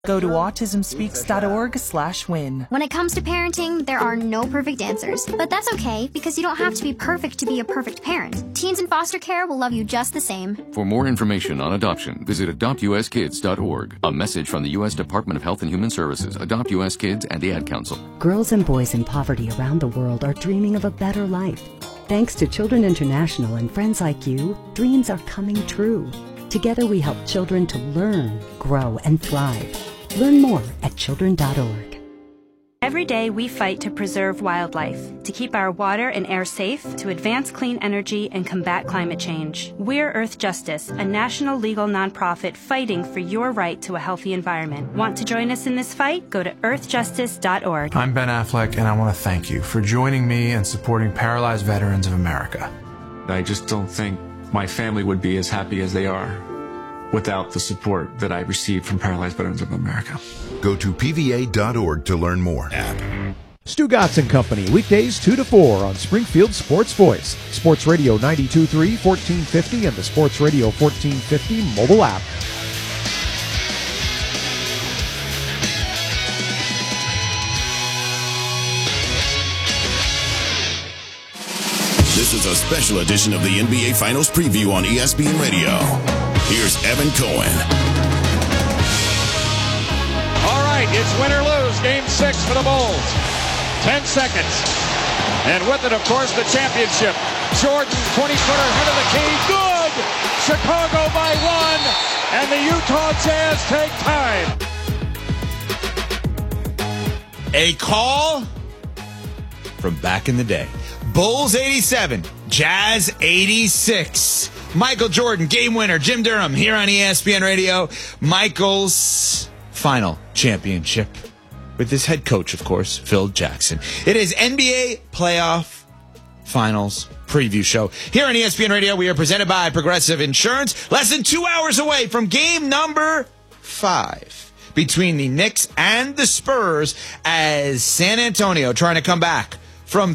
Go to autismspeaks.org/win. When it comes to parenting, there are no perfect answers. But that's okay, because you don't have to be perfect to be a perfect parent. Teens in foster care will love you just the same. For more information on adoption, visit adoptuskids.org. A message from the U.S. Department of Health and Human Services, Adopt U.S. Kids, and the Ad Council. Girls and boys in poverty around the world are dreaming of a better life. Thanks to Children International and friends like you, dreams are coming true. Together we help children to learn, grow, and thrive. Learn more at children.org. Every day we fight to preserve wildlife, to keep our water and air safe, to advance clean energy and combat climate change. We're Earth Justice, a national legal nonprofit fighting for your right to a healthy environment. Want to join us in this fight? Go to earthjustice.org. I'm Ben Affleck, and I want to thank you for joining me and supporting Paralyzed Veterans of America. I just don't think my family would be as happy as they are without the support that I received from Paralyzed Veterans of America. Go to PVA.org to learn more. Stu Gatz and Company, weekdays 2 to 4 on Springfield Sports Voice, Sports Radio 92.3, 1450, and the Sports Radio 1450 mobile app. This is a special edition of the NBA Finals preview on ESPN Radio. Here's Evan Cohen. All right, it's win or lose. Game 6 for the Bulls. 10 seconds. And with it, of course, the championship. Jordan, 20-footer, head of the key. Good! Chicago by 1. And the Utah Jazz take time. A call from back in the day. Bulls 87, Jazz 86. Michael Jordan, game winner, Jim Durham here on ESPN Radio. Michael's final championship with his head coach, of course, Phil Jackson. It is NBA Playoff Finals Preview Show. Here on ESPN Radio, we are presented by Progressive Insurance. Less than 2 hours away from game number 5 between the Knicks and the Spurs as San Antonio trying to come back from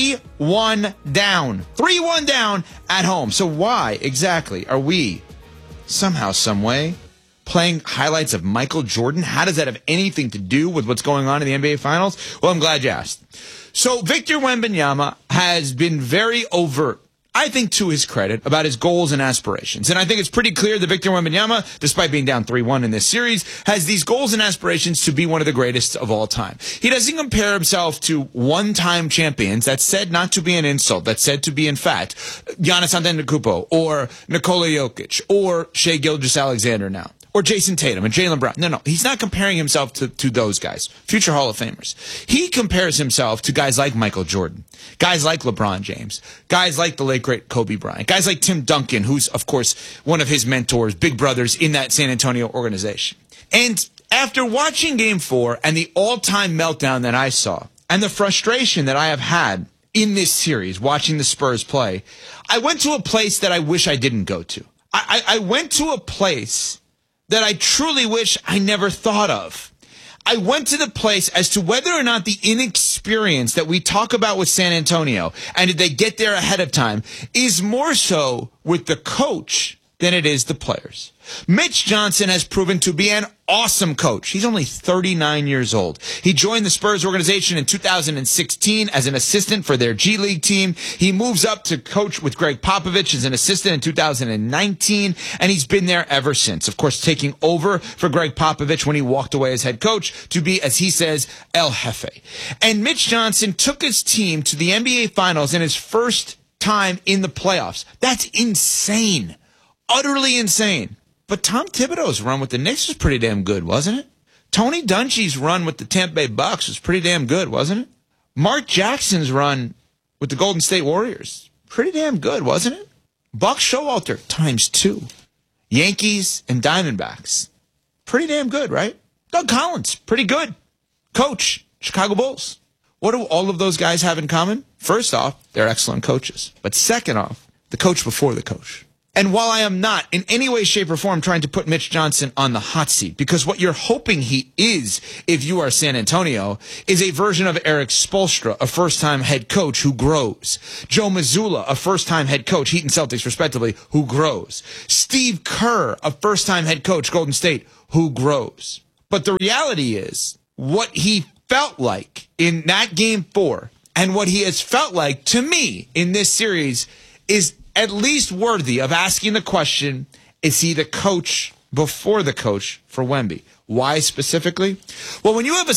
3-1 down. 3-1 down at home. So why exactly are we somehow, some way playing highlights of Michael Jordan? How does that have anything to do with what's going on in the NBA Finals? Well, I'm glad you asked. So Victor Wembanyama has been very overt, I think to his credit, about his goals and aspirations. And I think it's pretty clear that Victor Wembanyama, despite being down 3-1 in this series, has these goals and aspirations to be one of the greatest of all time. He doesn't compare himself to one-time champions. That's said not to be an insult. That's said to be, in fact, Giannis Antetokounmpo or Nikola Jokic or Shai Gilgeous-Alexander now. Or Jason Tatum and Jaylen Brown. No, he's not comparing himself to those guys, future Hall of Famers. He compares himself to guys like Michael Jordan, guys like LeBron James, guys like the late, great Kobe Bryant, guys like Tim Duncan, who's, of course, one of his mentors, big brothers in that San Antonio organization. And after watching Game 4 and the all-time meltdown that I saw and the frustration that I have had in this series watching the Spurs play, I went to a place that I wish I didn't go to. I went to a place that I truly wish I never thought of. I went to the place as to whether or not the inexperience that we talk about with San Antonio, and did they get there ahead of time, is more so with the coach than it is the players. Mitch Johnson has proven to be an awesome coach. He's only 39 years old. He joined the Spurs organization in 2016 as an assistant for their G League team. He moves up to coach with Greg Popovich as an assistant in 2019, and he's been there ever since. Of course, taking over for Greg Popovich when he walked away as head coach to be, as he says, El Jefe. And Mitch Johnson took his team to the NBA Finals in his first time in the playoffs. That's insane. Utterly insane. But Tom Thibodeau's run with the Knicks was pretty damn good, wasn't it? Tony Dungy's run with the Tampa Bay Bucks was pretty damn good, wasn't it? Mark Jackson's run with the Golden State Warriors, pretty damn good, wasn't it? Buck Showalter ×2. Yankees and Diamondbacks, pretty damn good, right? Doug Collins, pretty good. Coach, Chicago Bulls. What do all of those guys have in common? First off, they're excellent coaches. But second off, the coach before the coach. And while I am not in any way, shape, or form trying to put Mitch Johnson on the hot seat, because what you're hoping he is, if you are San Antonio, is a version of Eric Spoelstra, a first-time head coach who grows. Joe Mazzulla, a first-time head coach, Heat and Celtics respectively, who grows. Steve Kerr, a first-time head coach, Golden State, who grows. But the reality is what he felt like in that game 4 and what he has felt like to me in this series is at least worthy of asking the question, is he the coach before the coach for Wemby? Why specifically? Well, when you have a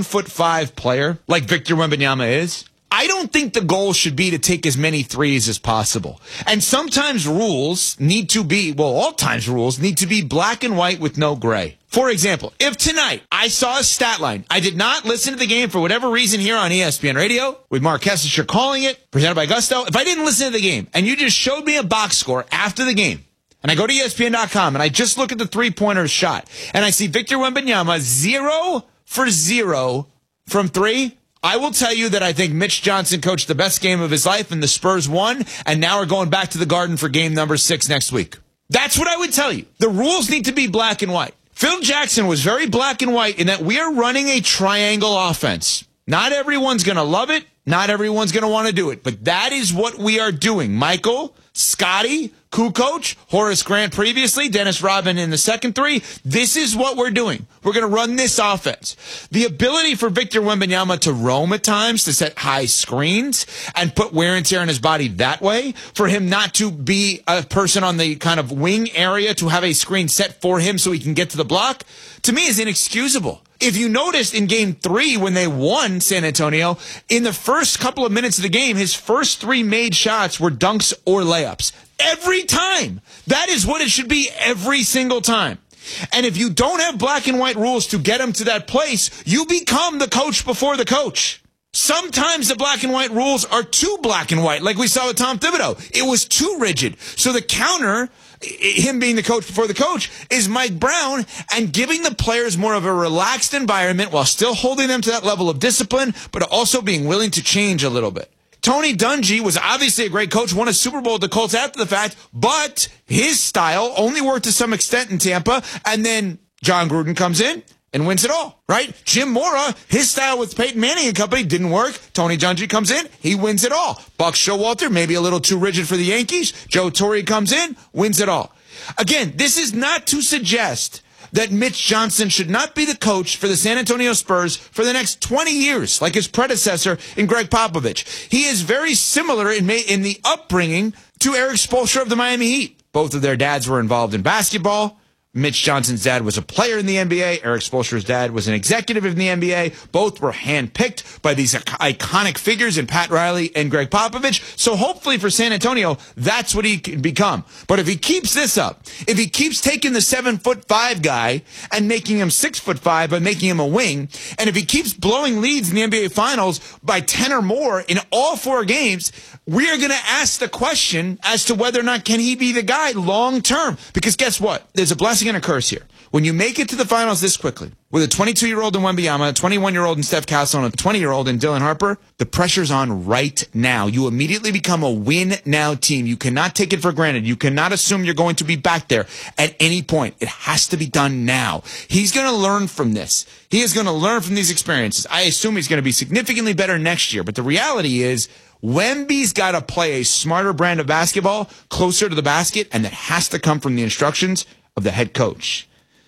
7'5" player like Victor Wembanyama is, I don't think the goal should be to take as many threes as possible. And sometimes rules need to be, well, all times rules need to be black and white with no gray. For example, if tonight I saw a stat line, I did not listen to the game for whatever reason here on ESPN Radio, with Mark Kessinger calling it, presented by Gusto. If I didn't listen to the game and you just showed me a box score after the game, and I go to ESPN.com and I just look at the three-pointers shot, and I see Victor Wembanyama 0 for 0 from 3, I will tell you that I think Mitch Johnson coached the best game of his life and the Spurs won, and now we're going back to the Garden for game number 6 next week. That's what I would tell you. The rules need to be black and white. Phil Jackson was very black and white in that we are running a triangle offense. Not everyone's going to love it. Not everyone's going to want to do it. But that is what we are doing. Michael, Scotty, Kukoc, Horace Grant previously, Dennis Rodman in the second 3. This is what we're doing. We're going to run this offense. The ability for Victor Wembanyama to roam at times, to set high screens and put wear and tear on his body that way, for him not to be a person on the kind of wing area to have a screen set for him so he can get to the block, to me is inexcusable. If you noticed in game 3 when they won San Antonio, in the first couple of minutes of the game, his first 3 made shots were dunks or layups. Every time. That is what it should be every single time. And if you don't have black and white rules to get him to that place, you become the coach before the coach. Sometimes the black and white rules are too black and white, like we saw with Tom Thibodeau. It was too rigid. So the counter, him being the coach before the coach, is Mike Brown and giving the players more of a relaxed environment while still holding them to that level of discipline, but also being willing to change a little bit. Tony Dungy was obviously a great coach, won a Super Bowl with the Colts after the fact, but his style only worked to some extent in Tampa, and then John Gruden comes in and wins it all, right? Jim Mora, his style with Peyton Manning and company didn't work. Tony Dungy comes in, he wins it all. Buck Showalter, maybe a little too rigid for the Yankees. Joe Torre comes in, wins it all. Again, this is not to suggest that Mitch Johnson should not be the coach for the San Antonio Spurs for the next 20 years, like his predecessor in Greg Popovich. He is very similar in the upbringing to Eric Spoelstra of the Miami Heat. Both of their dads were involved in basketball. Mitch Johnson's dad was a player in the NBA. Eric Spoelstra's dad was an executive in the NBA. Both were handpicked by these iconic figures in Pat Riley and Greg Popovich. So hopefully for San Antonio, that's what he can become. But if he keeps this up, if he keeps taking the 7'5" guy and making him 6'5" by making him a wing, and if he keeps blowing leads in the NBA Finals by 10 or more in all 4 games, we are going to ask the question as to whether or not can he be the guy long term. Because guess what? There's a blessing and a curse here. When you make it to the finals this quickly, with a 22-year-old in Wembanyama, a 21-year-old in Steph Castle, and a 20-year-old in Dylan Harper, the pressure's on right now. You immediately become a win-now team. You cannot take it for granted. You cannot assume you're going to be back there at any point. It has to be done now. He's going to learn from this. He is going to learn from these experiences. I assume he's going to be significantly better next year. But the reality is, Wemby's got to play a smarter brand of basketball closer to the basket, and that has to come from the instructions of the head coach.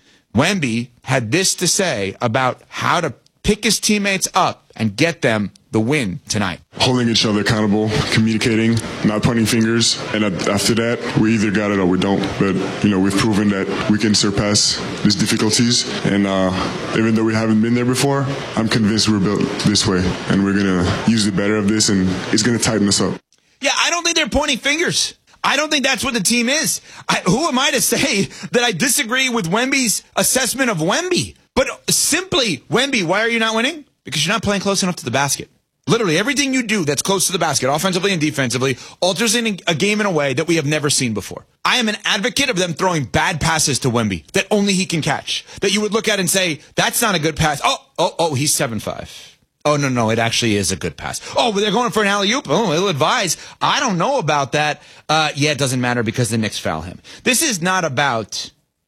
Wemby had this to say about how to pick his teammates up and get them the win tonight. Holding each other accountable, communicating, not pointing fingers, and after that, we either got it or we don't. But, we've proven that we can surpass these difficulties, and even though we haven't been there before, I'm convinced we're built this way, and we're going to use the better of this, and it's going to tighten us up. Yeah, I don't think they're pointing fingers. I don't think that's what the team is. Who am I to say that I disagree with Wemby's assessment of Wemby? But simply, Wemby, why are you not winning? Because you're not playing close enough to the basket. Literally, everything you do that's close to the basket, offensively and defensively, alters in a game in a way that we have never seen before. I am an advocate of them throwing bad passes to Wemby that only he can catch. That you would look at and say, that's not a good pass. Oh, he's 7'5". Oh, no, it actually is a good pass. Oh, but they're going for an alley-oop. Oh, ill advised. I don't know about that. It doesn't matter because the Knicks foul him. This is not about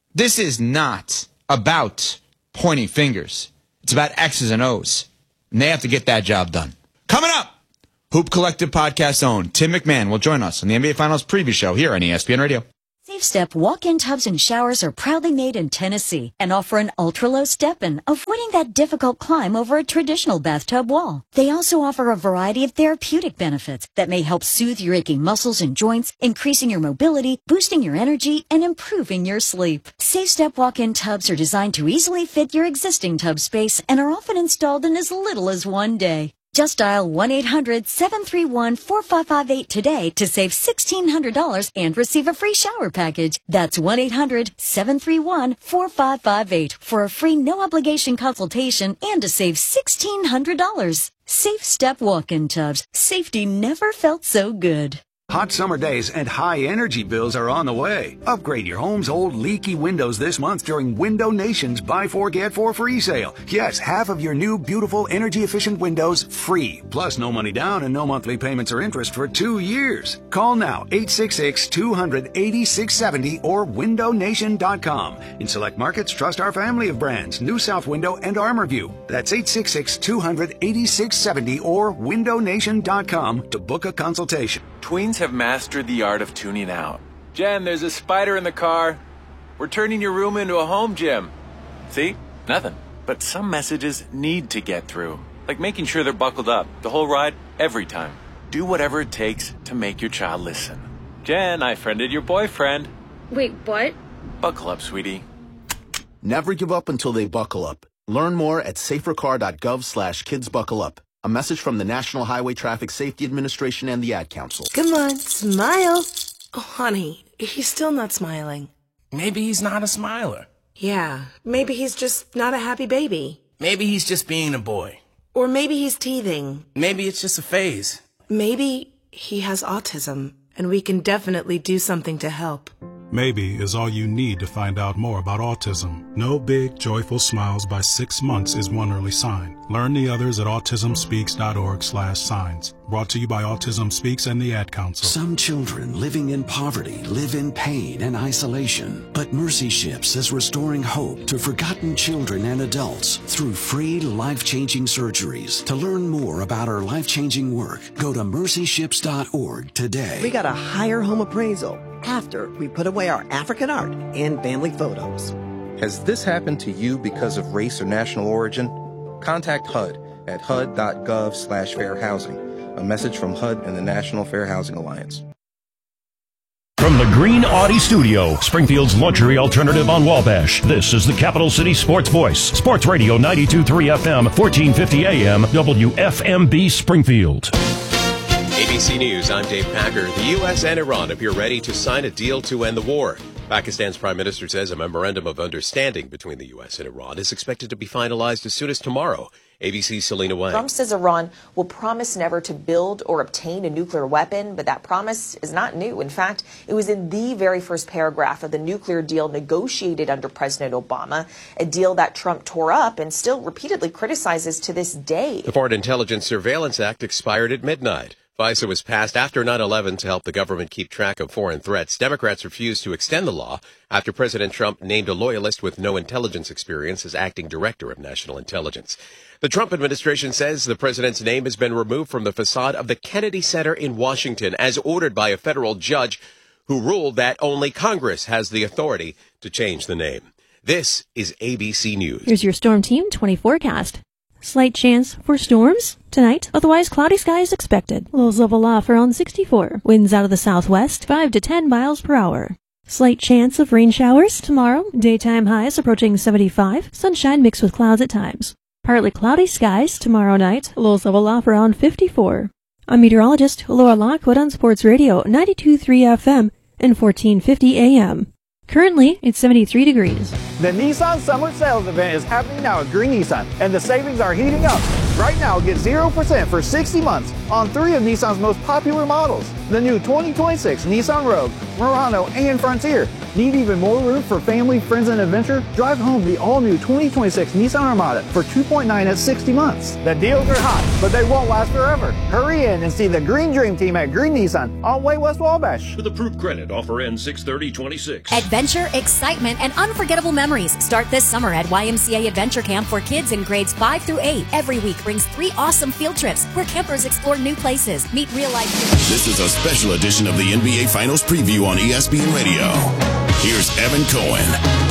pointing fingers. It's about X's and O's. And they have to get that job done. Coming up, Hoop Collective Podcast own Tim McMahon will join us on the NBA Finals preview show here on ESPN Radio. SafeStep walk-in tubs and showers are proudly made in Tennessee and offer an ultra-low step-in, avoiding that difficult climb over a traditional bathtub wall. They also offer a variety of therapeutic benefits that may help soothe your aching muscles and joints, increasing your mobility, boosting your energy, and improving your sleep. SafeStep walk-in tubs are designed to easily fit your existing tub space and are often installed in as little as 1 day. Just dial 1-800-731-4558 today to save $1,600 and receive a free shower package. That's 1-800-731-4558 for a free no-obligation consultation and to save $1,600. SafeStep walk-in tubs. Safety never felt so good. Hot summer days and high energy bills are on the way. Upgrade your home's old leaky windows this month during Window Nation's Buy 4 Get 4 free sale. Yes, half of your new beautiful energy efficient windows free. Plus no money down and no monthly payments or interest for 2 years. Call now 866-200-8670 or windownation.com. In select markets, trust our family of brands, New South Window and ArmorView. That's 866-200-8670 or windownation.com to book a consultation. Tweens have mastered the art of tuning out. Jen, there's a spider in the car. We're turning your room into a home gym. See? Nothing. But some messages need to get through. Like making sure they're buckled up the whole ride, every time. Do whatever it takes to make your child listen. Jen, I friended your boyfriend. Wait, what? Buckle up, sweetie. Never give up until they buckle up. Learn more at safercar.gov/kidsbuckleup. A message from the National Highway Traffic Safety Administration and the Ad Council. Come on, smile. Oh, honey, he's still not smiling. Maybe he's not a smiler. Yeah, maybe he's just not a happy baby. Maybe he's just being a boy. Or maybe he's teething. Maybe it's just a phase. Maybe he has autism, and we can definitely do something to help. Maybe is all you need to find out more about autism. No big, joyful smiles by 6 months is one early sign. Learn the others at autismspeaks.org/signs. Brought to you by Autism Speaks and the Ad Council. Some children living in poverty live in pain and isolation. But Mercy Ships is restoring hope to forgotten children and adults through free, life-changing surgeries. To learn more about our life-changing work, go to mercyships.org today. We got a higher home appraisal after we put away our African art and family photos. Has this happened to you because of race or national origin? Contact HUD at hud.gov/fair housing. A message from HUD and the National Fair Housing Alliance. From the Green Audi Studio, Springfield's luxury alternative on Wabash, this is the Capital City Sports Voice. Sports Radio 92.3 FM, 1450 AM, WFMB Springfield. ABC News, I'm Dave Packer. The U.S. and Iran appear ready to sign a deal to end the war. Pakistan's prime minister says a memorandum of understanding between the U.S. and Iran is expected to be finalized as soon as tomorrow. ABC's Selena Wang. Trump says Iran will promise never to build or obtain a nuclear weapon, but that promise is not new. In fact, it was in the very first paragraph of the nuclear deal negotiated under President Obama, a deal that Trump tore up and still repeatedly criticizes to this day. The Foreign Intelligence Surveillance Act expired at midnight. FISA was passed after 9/11 to help the government keep track of foreign threats. Democrats refused to extend the law after President Trump named a loyalist with no intelligence experience as acting director of national intelligence. The Trump administration says the president's name has been removed from the facade of the Kennedy Center in Washington as ordered by a federal judge who ruled that only Congress has the authority to change the name. This is ABC News. Here's your Storm Team 20 forecast. Slight chance for storms tonight, otherwise cloudy skies expected. Lows level off around 64. Winds out of the southwest, 5 to 10 miles per hour. Slight chance of rain showers tomorrow. Daytime highs approaching 75. Sunshine mixed with clouds at times. Partly cloudy skies tomorrow night. Lows level off around 54. I'm meteorologist Laura Lockwood on Sports Radio 92.3 FM and 1450 AM. Currently, it's 73 degrees. The Nissan Summer Sales Event is happening now at Green Nissan, and the savings are heating up. Right now, get 0% for 60 months on 3 of Nissan's most popular models. The new 2026 Nissan Rogue, Murano, and Frontier. Need even more room for family, friends, and adventure? Drive home the all-new 2026 Nissan Armada for $2.9 at 60 months. The deals are hot, but they won't last forever. Hurry in and see the Green Dream Team at Green Nissan on Way West Wabash. With approved credit, offer ends 6/30/26. Adventure, excitement, and unforgettable memories start this summer at YMCA Adventure Camp for kids in grades 5 through 8. Every week brings 3 awesome field trips where campers explore new places, meet real-life heroes. This is a special edition of the NBA Finals preview on ESPN Radio. Here's Evan Cohen.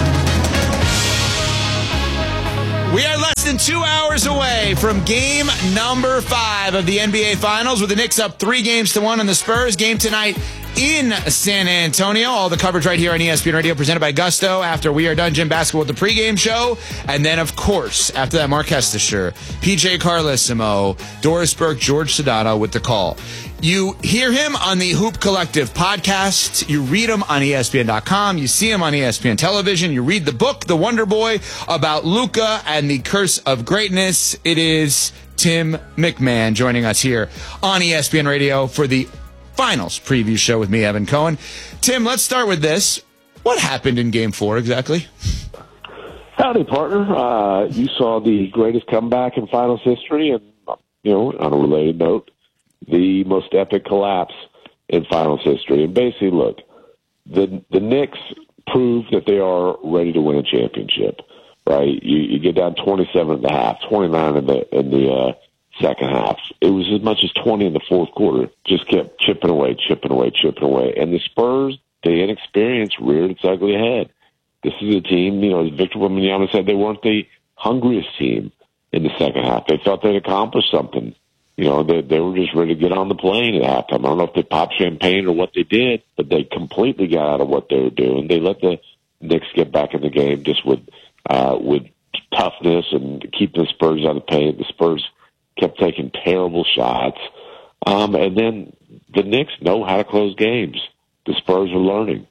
We are less than 2 hours away from game number 5 of the NBA Finals, with the Knicks up 3-1 on the Spurs. Game tonight in San Antonio. All the coverage right here on ESPN Radio, presented by Gusto. After we are done, Jim Basketball with the pregame show. And then, of course, after that, Mark Hestisher, PJ Carlissimo, Doris Burke, George Sedano with the call. You hear him on the Hoop Collective podcast. You read him on ESPN.com. You see him on ESPN television. You read the book, The Wonder Boy, about Luka and the curse of greatness. It is Tim McMahon joining us here on ESPN Radio for the Finals preview show with me, Evan Cohen. Tim, let's start with this. What happened in Game 4 exactly? Howdy, partner. You saw the greatest comeback in Finals history, and, on a related note, the most epic collapse in Finals history. And basically, look, the Knicks proved that they are ready to win a championship, right? You get down 27 at the half, 29 in the second half. It was as much as 20 in the fourth quarter. Just kept chipping away. And the Spurs, the inexperience, reared its ugly head. This is a team, as Victor Wembanyama said, they weren't the hungriest team in the second half. They felt they'd accomplished something. They were just ready to get on the plane at halftime. I don't know if they popped champagne or what they did, but they completely got out of what they were doing. They let the Knicks get back in the game just with toughness and keeping the Spurs out of the paint. The Spurs kept taking terrible shots. And then the Knicks know how to close games. The Spurs are learning.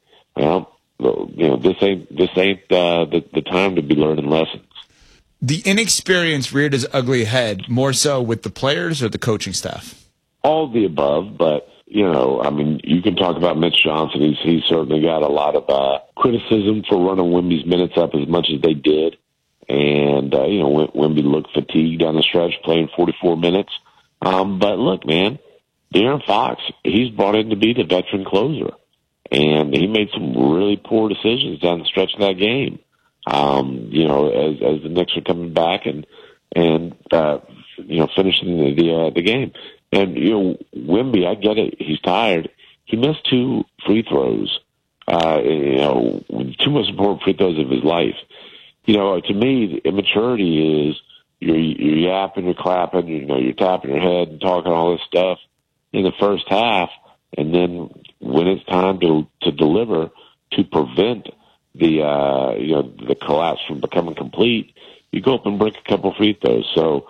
This ain't the time to be learning lessons. The inexperience reared its ugly head, more so with the players or the coaching staff? All of the above, but, you can talk about Mitch Johnson. He's certainly got a lot of criticism for running Wemby's minutes up as much as they did. And, Wemby looked fatigued down the stretch, playing 44 minutes. But look, man, De'Aaron Fox, he's brought in to be the veteran closer. And he made some really poor decisions down the stretch of that game. As the Knicks are coming back and finishing the game. And, Wemby, I get it. He's tired. He missed 2 free throws, 2 most important free throws of his life. To me, immaturity is you're yapping, you're clapping, you're tapping your head and talking all this stuff in the first half. And then when it's time to deliver, to prevent the collapse from becoming complete, you go up and break a couple free throws. So,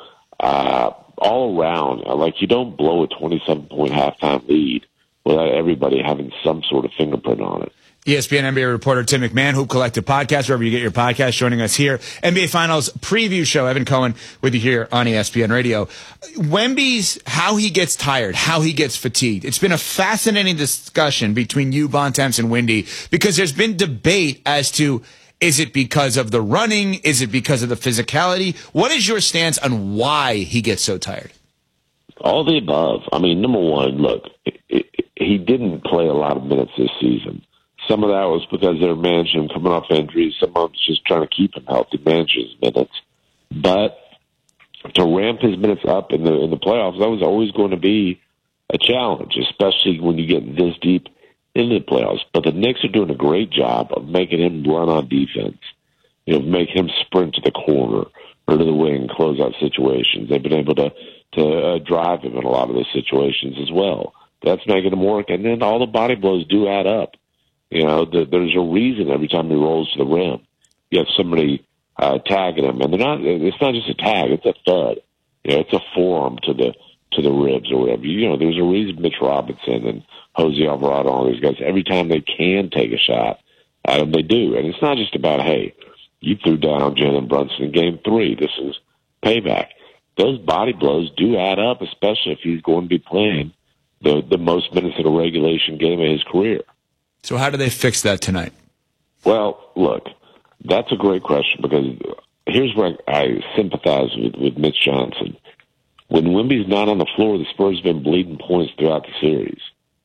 all around, you don't blow a 27-point halftime lead without everybody having some sort of fingerprint on it. ESPN NBA reporter Tim McMahon, Hoop Collective podcast, wherever you get your podcast, joining us here. NBA Finals preview show. Evan Cohen with you here on ESPN Radio. Wemby's, how he gets tired, how he gets fatigued. It's been a fascinating discussion between you, Bontemps, and Wendy, because there's been debate as to, is it because of the running? Is it because of the physicality? What is your stance on why he gets so tired? All the above. Number one, look, he didn't play a lot of minutes this season. Some of that was because they were managing him coming off injuries. Some of it's just trying to keep him healthy, manage his minutes. But to ramp his minutes up in the playoffs, that was always going to be a challenge, especially when you get this deep into the playoffs. But the Knicks are doing a great job of making him run on defense, making him sprint to the corner or to the wing, close out situations. They've been able to drive him in a lot of those situations as well. That's making him work. And then all the body blows do add up. There's a reason every time he rolls to the rim, you have somebody tagging him, and it's not just a tag; it's a thud. It's a forearm to the ribs or whatever. There's a reason Mitch Robinson and Jose Alvarado, all these guys, every time they can take a shot at him, they do. And it's not just about, hey, you threw down Jalen Brunson in Game 3. This is payback. Those body blows do add up, especially if he's going to be playing the most minutes in a regulation game of his career. So how do they fix that tonight? Well, look, that's a great question because here's where I sympathize with Mitch Johnson. When Wemby's not on the floor, the Spurs have been bleeding points throughout the series.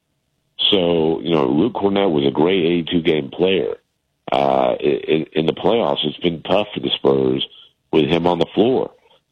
So, Luke Kornet was a great 82-game player. In the playoffs, it's been tough for the Spurs with him on the floor.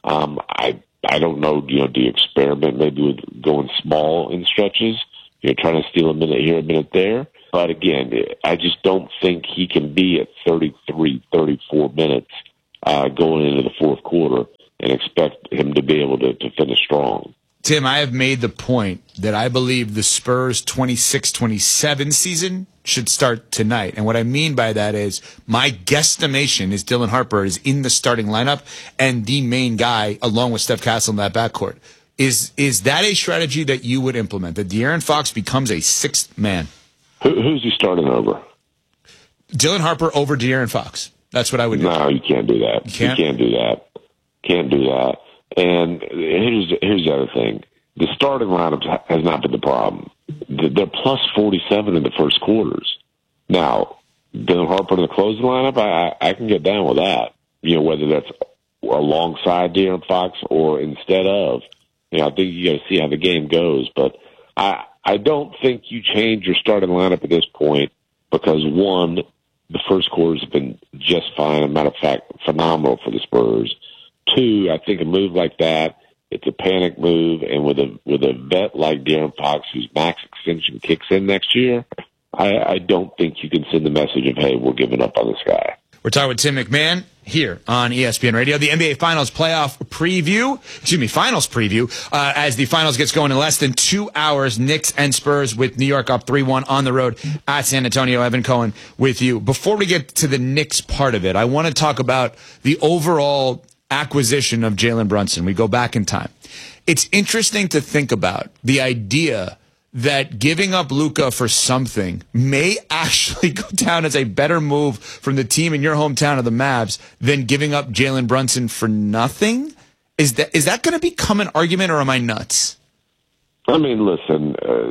I don't know, do you experiment maybe with going small in stretches, trying to steal a minute here, a minute there? But again, I just don't think he can be at 33, 34 minutes going into the fourth quarter and expect him to be able to finish strong. Tim, I have made the point that I believe the Spurs 26-27 season should start tonight. And what I mean by that is my guesstimation is Dylan Harper is in the starting lineup and the main guy along with Steph Castle in that backcourt. Is that a strategy that you would implement, that De'Aaron Fox becomes a sixth man? Who's he starting over? Dylan Harper over De'Aaron Fox. That's what I would do. No, you can't do that. You can't do that. Can't do that. And here's the other thing. The starting lineup has not been the problem. They're plus 47 in the first quarters. Now, Dylan Harper in the closing lineup, I can get down with that. Whether that's alongside De'Aaron Fox or instead of. I think you got to see how the game goes. But I don't think you change your starting lineup at this point because, one, the first quarters have been just fine. As a matter of fact, phenomenal for the Spurs. Two, I think a move like that, it's a panic move, and with a vet like De'Aaron Fox, whose max extension kicks in next year, I don't think you can send the message of, hey, we're giving up on this guy. We're talking with Tim McMahon here on ESPN Radio. The NBA Finals finals preview, as the finals gets going in less than 2 hours. Knicks and Spurs with New York up 3-1 on the road at San Antonio. Evan Cohen with you. Before we get to the Knicks part of it, I want to talk about the overall acquisition of Jalen Brunson. We go back in time. It's interesting to think about the idea that giving up Luka for something may actually go down as a better move from the team in your hometown of the Mavs than giving up Jalen Brunson for nothing. Is that going to become an argument, or am I nuts? I mean, listen,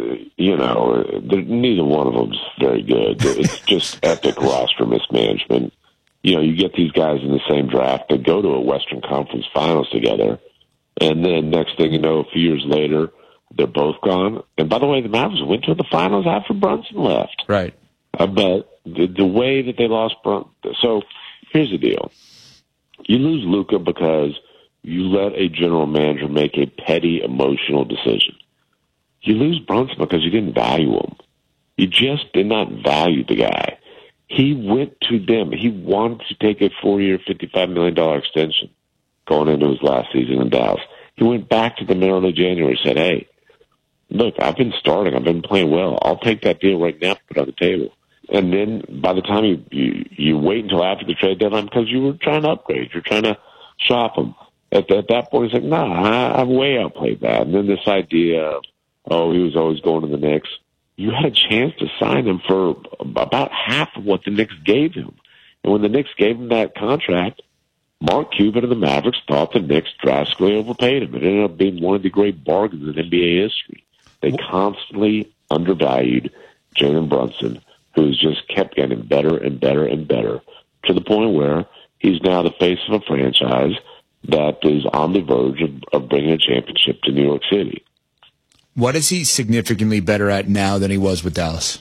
neither one of them is very good. It's just epic roster mismanagement. You get these guys in the same draft, they go to a Western Conference Finals together, and then next thing you know, a few years later, they're both gone. And by the way, the Mavs went to the finals after Brunson left. Right. But the way that they lost Brunson. So here's the deal. You lose Luka because you let a general manager make a petty emotional decision. You lose Brunson because you didn't value him. You just did not value the guy. He went to them. He wanted to take a 4-year, $55 million extension going into his last season in Dallas. He went back to the middle of January and said, hey, look, I've been starting. I've been playing well. I'll take that deal right now, put it on the table. And then by the time you wait until after the trade deadline because you were trying to upgrade, you're trying to shop him. At that point, he's like, nah, I've way outplayed that. And then this idea of, he was always going to the Knicks. You had a chance to sign him for about half of what the Knicks gave him. And when the Knicks gave him that contract, Mark Cuban and the Mavericks thought the Knicks drastically overpaid him. It ended up being one of the great bargains in NBA history. They constantly undervalued Jalen Brunson, who's just kept getting better and better and better to the point where he's now the face of a franchise that is on the verge of bringing a championship to New York City. What is he significantly better at now than he was with Dallas?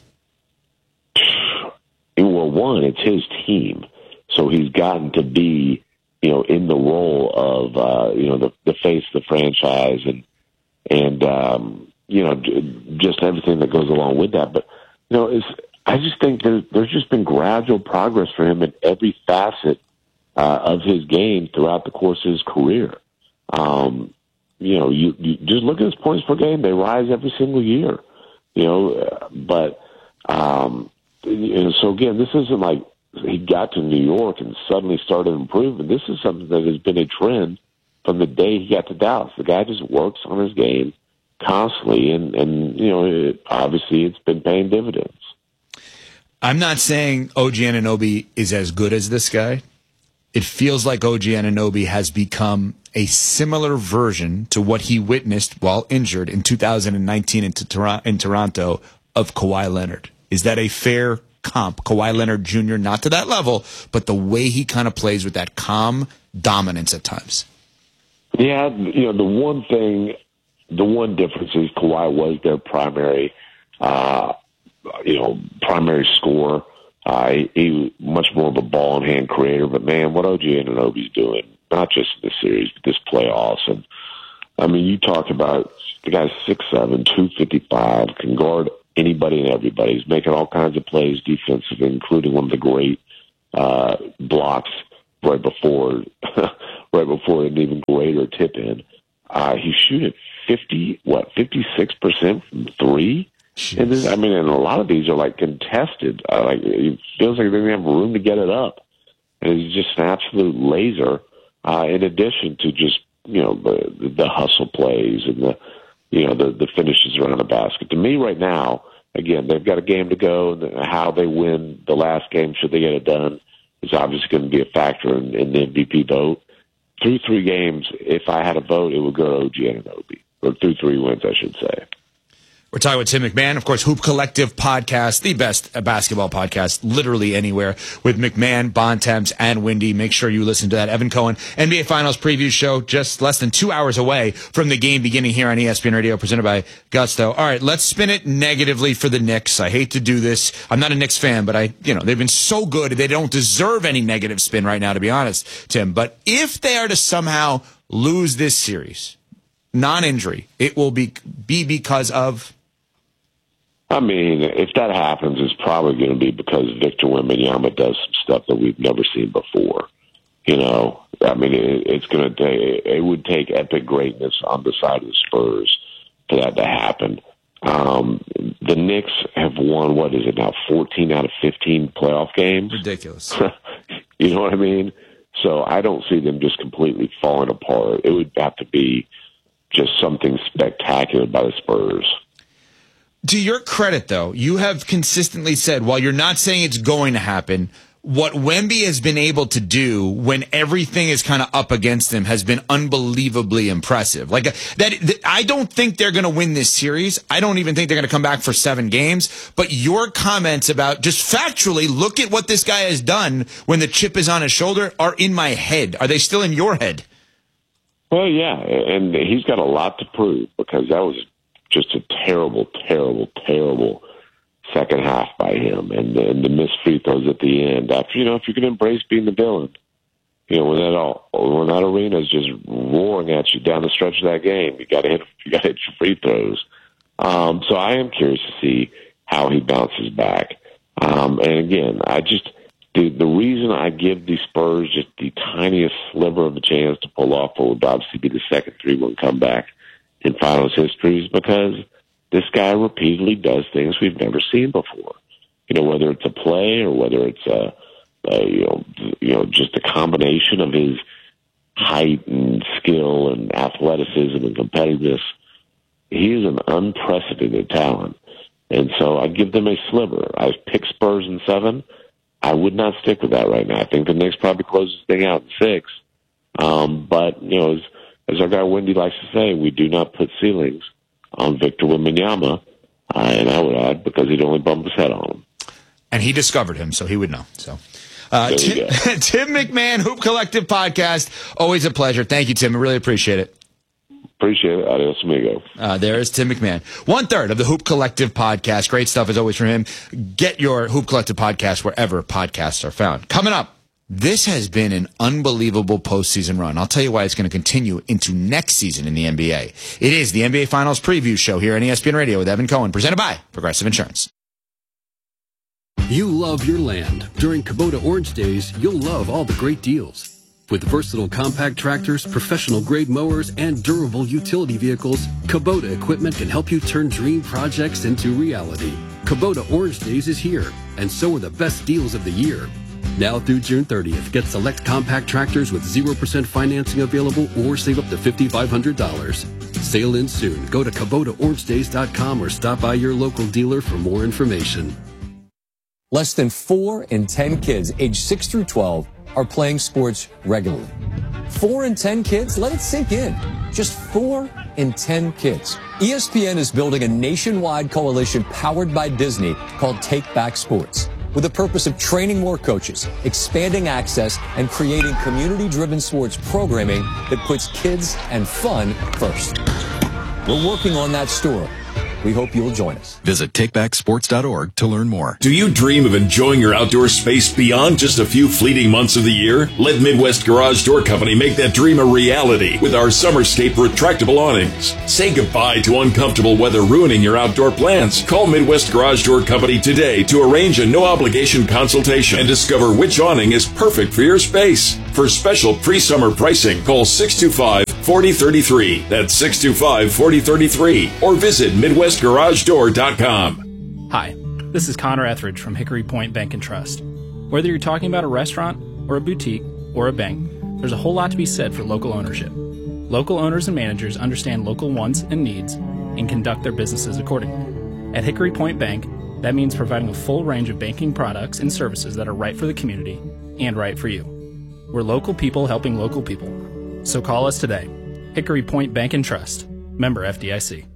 Well, one, it's his team. So he's gotten to be, in the role of, the face of the franchise and just everything that goes along with that. But, I just think there's just been gradual progress for him in every facet of his game throughout the course of his career. You just look at his points per game; they rise every single year. So again, this isn't like he got to New York and suddenly started improving. This is something that has been a trend from the day he got to Dallas. The guy just works on his game constantly, and obviously it's been paying dividends. I'm not saying OG Anunoby is as good as this guy. It feels like OG Anunoby has become a similar version to what he witnessed while injured in 2019 in Toronto of Kawhi Leonard. Is that a fair comp. Kawhi Leonard Jr., not to that level, but the way he kind of plays with that calm dominance at times. Yeah, the one difference is Kawhi was their primary scorer. He much more of a ball in hand creator. But man, what OG Anunoby's doing, not just in this series, but this playoffs. And I mean, you talked about the guy's 6'7", 255, can guard anybody and everybody. He's making all kinds of plays defensively, including one of the great blocks right before an even greater tip in. He's shooting 56% from three. And and a lot of these are like contested. It feels like they don't have room to get it up. And he's just an absolute laser. In addition to just the hustle plays and the finishes around the basket. To me, right now, again, they've got a game to go. And how they win the last game, should they get it done, is obviously going to be a factor in the MVP vote. Through 3 games, if I had a vote, it would go to OG Anunoby. Or through 3 wins, I should say. We're talking with Tim McMahon, of course, Hoop Collective podcast, the best basketball podcast literally anywhere, with McMahon, Bontemps, and Windy. Make sure you listen to that. Evan Cohen, NBA Finals preview show, just less than 2 hours away from the game beginning here on ESPN Radio, presented by Gusto. All right, let's spin it negatively for the Knicks. I hate to do this. I'm not a Knicks fan, but they've been so good. They don't deserve any negative spin right now, to be honest, Tim. But if they are to somehow lose this series, non-injury, it will be because of... I mean, if that happens, it's probably going to be because Victor Wembanyama does some stuff that we've never seen before. It's going to take, it would take epic greatness on the side of the Spurs for that to happen. The Knicks have won, 14 out of 15 playoff games? Ridiculous. You know what I mean? So I don't see them just completely falling apart. It would have to be just something spectacular by the Spurs. To your credit, though, you have consistently said, while you're not saying it's going to happen, what Wemby has been able to do when everything is kind of up against him has been unbelievably impressive. I don't think they're going to win this series. I don't even think they're going to come back for 7 games. But your comments about just factually, look at what this guy has done when the chip is on his shoulder are in my head. Are they still in your head? Well, yeah, and he's got a lot to prove because that was just a terrible, terrible, terrible second half by him, and the missed free throws at the end. After if you're going to embrace being the villain, when that arena is just roaring at you down the stretch of that game, you got to hit your free throws. So I am curious to see how he bounces back. And again, the reason I give the Spurs just the tiniest sliver of a chance to pull off what would obviously be the second 3-1 comeback in finals history is because this guy repeatedly does things we've never seen before. Whether it's a play or whether it's just a combination of his height and skill and athleticism and competitiveness. He is an unprecedented talent. And so I give them a sliver. I've picked Spurs in 7. I would not stick with that right now. I think the Knicks probably close this thing out in 6. But, as our guy Wendy likes to say, we do not put ceilings on Victor Wembanyama, and I would add because he'd only bump his head on him. And he discovered him, so he would know. So, Tim McMahon, Hoop Collective Podcast, always a pleasure. Thank you, Tim. I really appreciate it. Appreciate it. Adios, amigo. There is Tim McMahon. 1/3 of the Hoop Collective Podcast. Great stuff as always from him. Get your Hoop Collective Podcast wherever podcasts are found. Coming up, this has been an unbelievable postseason run. I'll tell you why it's going to continue into next season in the NBA. It is the NBA Finals preview show here on ESPN Radio with Evan Cohen, presented by Progressive Insurance. You love your land. During Kubota Orange Days, you'll love all the great deals. With versatile compact tractors, professional-grade mowers, and durable utility vehicles, Kubota equipment can help you turn dream projects into reality. Kubota Orange Days is here, and so are the best deals of the year. Now through June 30th, get select compact tractors with 0% financing available or save up to $5,500. Sale ends soon. Go to KubotaOrangeDays.com or stop by your local dealer for more information. Less than 4 in 10 kids aged 6 through 12 are playing sports regularly. 4 in 10 kids? Let it sink in. Just 4 in 10 kids. ESPN is building a nationwide coalition powered by Disney called Take Back Sports. with the purpose of training more coaches, expanding access, and creating community-driven sports programming that puts kids and fun first. We're working on that store. We hope you'll join us. Visit takebacksports.org to learn more. Do you dream of enjoying your outdoor space beyond just a few fleeting months of the year? Let Midwest Garage Door Company make that dream a reality with our Summerscape retractable awnings. Say goodbye to uncomfortable weather ruining your outdoor plans. Call Midwest Garage Door Company today to arrange a no-obligation consultation and discover which awning is perfect for your space. For special pre-summer pricing, call 625-4033. That's 625-4033. Or visit MidwestGarageDoor.com. Hi, this is Connor Etheridge from Hickory Point Bank and Trust. Whether you're talking about a restaurant or a boutique or a bank, there's a whole lot to be said for local ownership. Local owners and managers understand local wants and needs and conduct their businesses accordingly. At Hickory Point Bank, that means providing a full range of banking products and services that are right for the community and right for you. We're local people helping local people. So call us today. Hickory Point Bank and Trust. Member FDIC.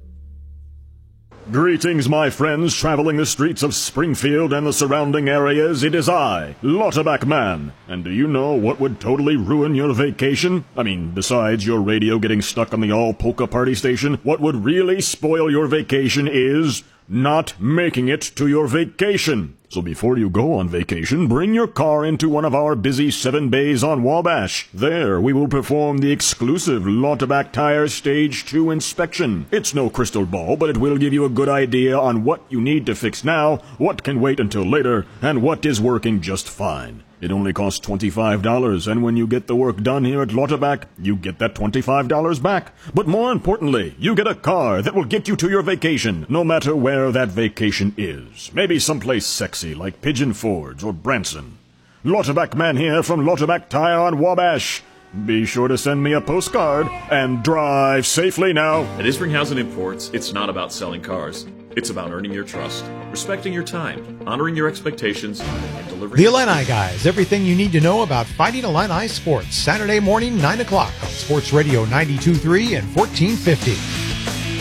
Greetings, my friends, traveling the streets of Springfield and the surrounding areas. It is I, Lauterbach Man. And do you know what would totally ruin your vacation? I mean, besides your radio getting stuck on the all-polka party station, what would really spoil your vacation is not making it to your vacation. So before you go on vacation, bring your car into one of our busy 7 bays on Wabash. There, we will perform the exclusive Lauterbach Tire Stage 2 inspection. It's no crystal ball, but it will give you a good idea on what you need to fix now, what can wait until later, and what is working just fine. It only costs $25, and when you get the work done here at Lauterbach, you get that $25 back. But more importantly, you get a car that will get you to your vacation, no matter where that vacation is. Maybe someplace sexy like Pigeon Forge or Branson. Lauterbach Man here from Lauterbach Tire on Wabash. Be sure to send me a postcard and drive safely now. At Isringhausen Imports, it's not about selling cars. It's about earning your trust, respecting your time, honoring your expectations, and delivering... The Illini Guys, everything you need to know about Fighting Illini sports. Saturday morning, 9 o'clock on Sports Radio 92.3 and 1450.